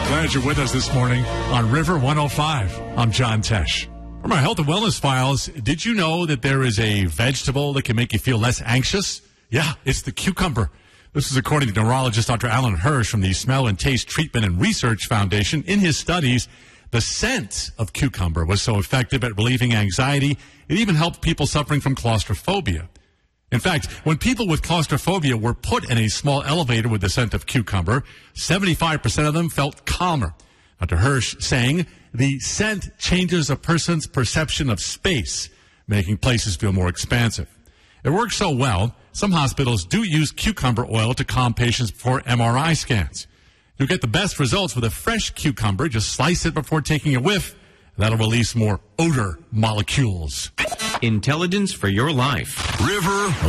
Glad you're with us this morning on River 105. I'm John Tesh. From our health and wellness files, did you know that there is a vegetable that can make you feel less anxious? Yeah, it's the cucumber. This is according to neurologist Dr. Alan Hirsch from the Smell and Taste Treatment and Research Foundation. In his studies, the scent of cucumber was so effective at relieving anxiety, it even helped people suffering from claustrophobia. In fact, when people with claustrophobia were put in a small elevator with the scent of cucumber, 75% of them felt calmer. Dr. Hirsch saying the scent changes a person's perception of space, making places feel more expansive. It works so well, some hospitals do use cucumber oil to calm patients before MRI scans. You'll get the best results with a fresh cucumber. Just slice it before taking a whiff. That'll release more odor molecules. Intelligence for your life. River